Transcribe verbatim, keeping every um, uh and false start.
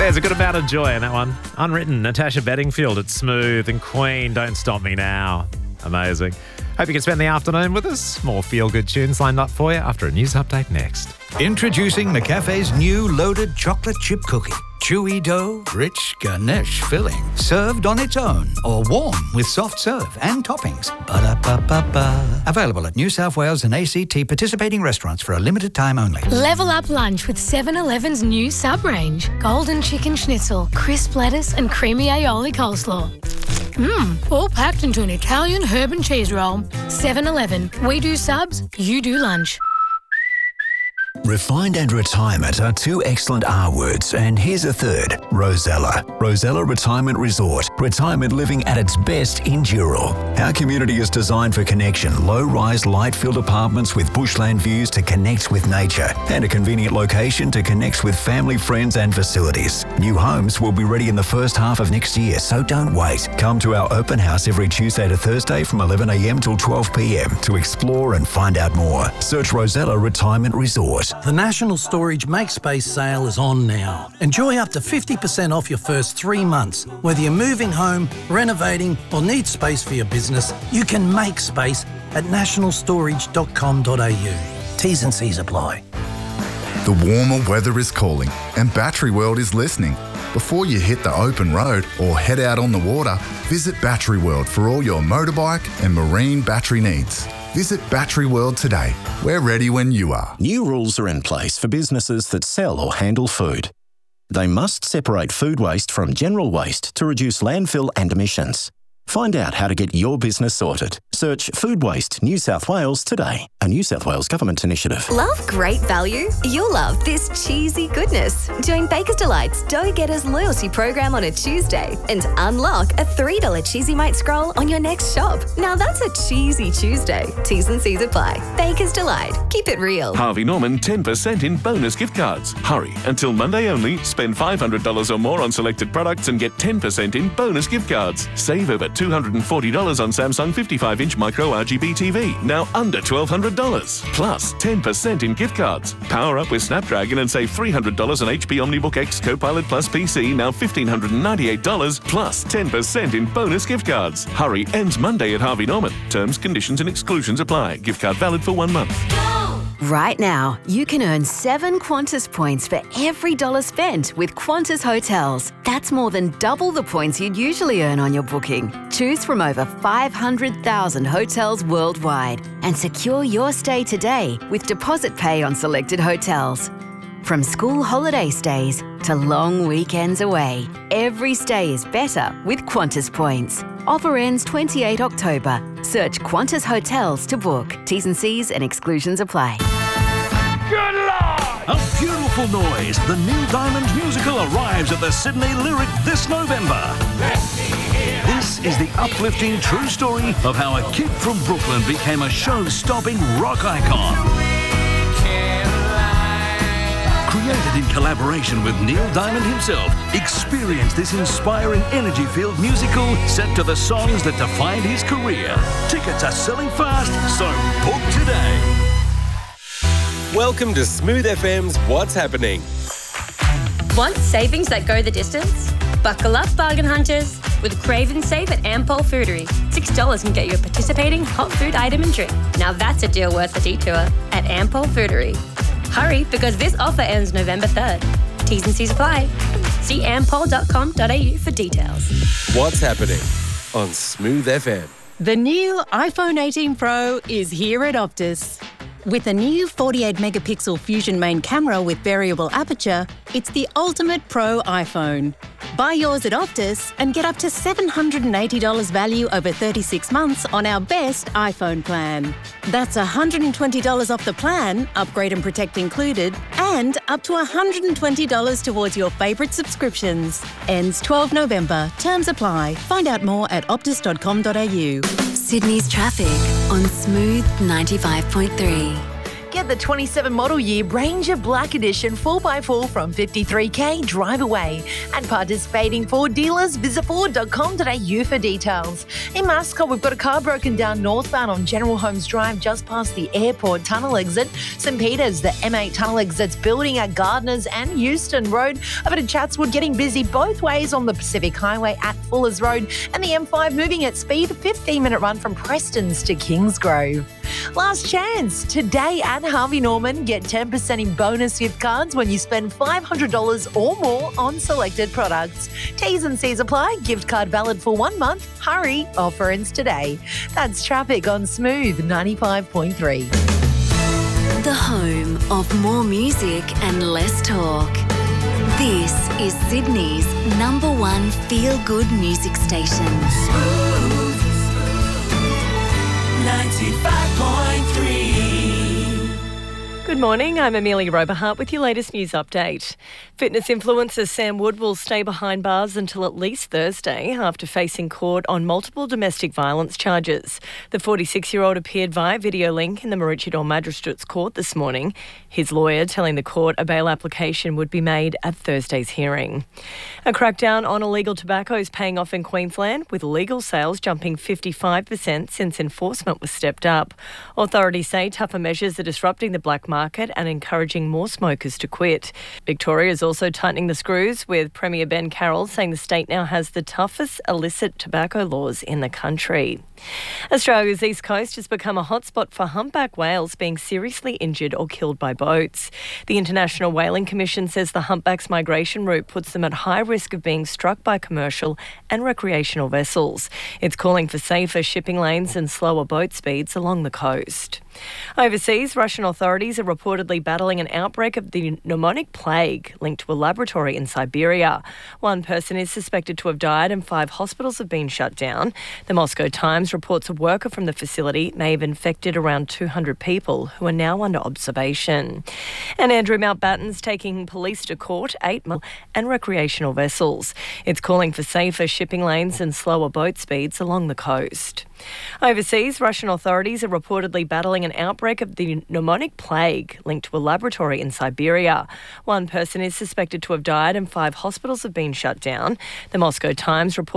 There's a good amount of joy in that one. Unwritten, Natasha Bedingfield at Smooth, and Queen, Don't Stop Me Now. Amazing. Hope you can spend the afternoon with us. More feel-good tunes lined up for you after a news update next. Introducing McCafe's new loaded chocolate chip cookie. Chewy dough, rich ganache filling. Served on its own or warm with soft serve and toppings. Ba-da-ba-ba-ba. Available at New South Wales and A C T participating restaurants for a limited time only. Level up lunch with seven eleven's new sub-range. Golden chicken schnitzel, crisp lettuce and creamy aioli coleslaw. Mmm, all packed into an Italian herb and cheese roll. seven eleven. We do subs, you do lunch. Refined and retirement are two excellent R words, and here's a third, Rosella. Rosella Retirement Resort. Retirement living at its best in Dural. Our community is designed for connection. Low-rise, light-filled apartments with bushland views to connect with nature, and a convenient location to connect with family, friends and facilities. New homes will be ready in the first half of next year, so don't wait. Come to our open house every Tuesday to Thursday from eleven a m till twelve p m to explore and find out more. Search Rosella Retirement Resort. The National Storage Make Space sale is on now. Enjoy up to fifty percent off your first three months. Whether you're moving home, renovating or need space for your business, you can make space at national storage dot com dot a u. T's and C's apply. The warmer weather is calling and Battery World is listening. Before you hit the open road or head out on the water, visit Battery World for all your motorbike and marine battery needs. Visit Battery World today. We're ready when you are. New rules are in place for businesses that sell or handle food. They must separate food waste from general waste to reduce landfill and emissions. Find out how to get your business sorted. Search Food Waste New South Wales today, a New South Wales Government initiative. Love great value? You'll love this cheesy goodness. Join Baker's Delight's Dough Getters loyalty program on a Tuesday and unlock a three dollars Cheesy Mate scroll on your next shop. Now that's a cheesy Tuesday. T's and C's apply. Baker's Delight. Keep it real. Harvey Norman ten percent in bonus gift cards. Hurry, until Monday only. Spend five hundred dollars or more on selected products and get ten percent in bonus gift cards. Save over two hundred forty dollars on Samsung fifty-five inch micro R G B T V, now under twelve hundred dollars. Plus ten percent in gift cards. Power up with Snapdragon and save three hundred dollars on H P OmniBook X Copilot Plus P C, now one thousand five hundred ninety-eight dollars, plus ten percent in bonus gift cards. Hurry, ends Monday at Harvey Norman. Terms, conditions and exclusions apply. Gift card valid for one month. Right now, you can earn seven Qantas points for every dollar spent with Qantas Hotels. That's more than double the points you'd usually earn on your booking. Choose from over five hundred thousand hotels worldwide and secure your stay today with deposit pay on selected hotels. From school holiday stays to long weekends away, every stay is better with Qantas points. Offer ends twenty-eighth of October. Search Qantas Hotels to book. T's and C's and exclusions apply. Good Lord! A beautiful noise. The Neil Diamond musical arrives at the Sydney Lyric this November. This is the uplifting true story of how a kid from Brooklyn became a show-stopping rock icon. Created in collaboration with Neil Diamond himself, experience this inspiring energy-filled musical set to the songs that defined his career. Tickets are selling fast, so book today. Welcome to Smooth F M's What's Happening. Want savings that go the distance? Buckle up, bargain hunters. With Crave and Save at Ampol Foodery, six dollars can get you a participating hot food item and drink. Now that's a deal worth a detour at Ampol Foodery. Hurry, because this offer ends November third. T's and C's apply. See ampol dot com dot a u for details. What's Happening on Smooth F M. The new iPhone eighteen Pro is here at Optus. With a new forty-eight megapixel Fusion main camera with variable aperture, it's the ultimate pro iPhone. Buy yours at Optus and get up to seven hundred eighty dollars value over thirty-six months on our best iPhone plan. That's one hundred twenty dollars off the plan, upgrade and protect included, and up to one hundred twenty dollars towards your favourite subscriptions. Ends twelfth of November. Terms apply. Find out more at optus dot com dot a u. Sydney's traffic on Smooth ninety-five point three. Get the twenty-seven model year Ranger Black Edition four by four from fifty-three K drive away. At participating Ford dealers, visit ford dot com dot a u for details. In Mascot, we've got a car broken down northbound on General Holmes Drive just past the airport tunnel exit. St Peters, the M eight tunnel exits building at Gardners and Euston Road. Over to Chatswood, getting busy both ways on the Pacific Highway at Fuller's Road. And the M five moving at speed, fifteen minute run from Prestons to Kingsgrove. Last chance. Today at Harvey Norman, get ten percent in bonus gift cards when you spend five hundred dollars or more on selected products. T's and C's apply. Gift card valid for one month. Hurry, offer ends today. That's traffic on Smooth ninety-five point three. The home of more music and less talk. This is Sydney's number one feel-good music station. ninety-five point three. Good morning, I'm Amelia Roberhart with your latest news update. Fitness influencer Sam Wood will stay behind bars until at least Thursday after facing court on multiple domestic violence charges. The forty-six-year-old appeared via video link in the Maroochydore Magistrates Court this morning. His lawyer telling the court a bail application would be made at Thursday's hearing. A crackdown on illegal tobacco is paying off in Queensland, with legal sales jumping fifty-five percent since enforcement was stepped up. Authorities say tougher measures are disrupting the black market and encouraging more smokers to quit. Victoria is also tightening the screws, with Premier Ben Carroll saying the state now has the toughest illicit tobacco laws in the country. Australia's east coast has become a hotspot for humpback whales being seriously injured or killed by boats. The International Whaling Commission says the humpback's migration route puts them at high risk of being struck by commercial and recreational vessels. It's calling for safer shipping lanes and slower boat speeds along the coast. Overseas, Russian authorities are reportedly battling an outbreak of the pneumonic plague linked to a laboratory in Siberia. One person is suspected to have died and five hospitals have been shut down. The Moscow Times reports a worker from the facility may have infected around two hundred people who are now under observation. And Andrew Mountbatten's taking police to court, eight months, and recreational vessels. It's calling for safer shipping lanes and slower boat speeds along the coast. Overseas, Russian authorities are reportedly battling an outbreak of the pneumonic plague linked to a laboratory in Siberia. One person is suspected to have died and five hospitals have been shut down. The Moscow Times reports